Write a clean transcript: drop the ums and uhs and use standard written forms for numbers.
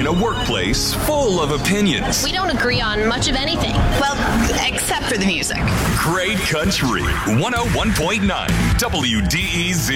in a workplace full of opinions. We don't agree on much of anything. Well, except for the music. Great Country 101.9 WDEZ.